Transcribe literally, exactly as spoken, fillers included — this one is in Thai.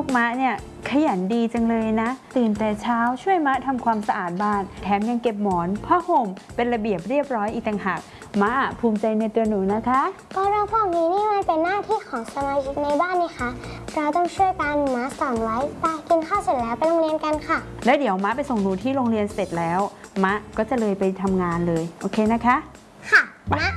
มะเนี่ยขยันดีจังเลยนะตื่นแต่เช้าช่วยมะทำความสะอาดบ้านแถมยังเก็บหมอนผ้าห่มเป็นระเบียบเรียบร้อยอีกต่างหากมะภูมิใจในตัวหนูนะคะก็เรื่องพวกนี้นี่มันเป็นหน้าที่ของสมาชิกในบ้านนี่คะเราต้องช่วยกันมะสอนไว้ไปกินข้าวเสร็จแล้วไปโรงเรียนกันค่ะแล้วเดี๋ยวมะไปส่งหนูที่โรงเรียนเสร็จแล้วมะก็จะเลยไปทำงานเลยโอเคนะคะค่ะมะ